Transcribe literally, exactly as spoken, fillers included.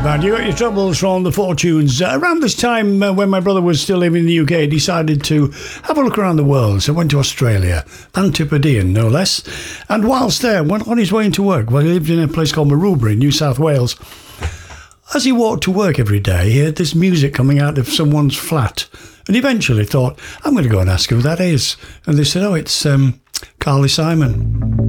band. You got your troubles from the Fortunes. Uh, around this time, uh, when my brother was still living in the U K, he decided to have a look around the world. So went to Australia, Antipodean no less. And whilst there, went on his way into work. Well, he lived in a place called Maroubra, New South Wales. As he walked to work every day, he heard this music coming out of someone's flat. And eventually thought, I'm going to go and ask who that is. And they said, oh, it's um, Carly Simon.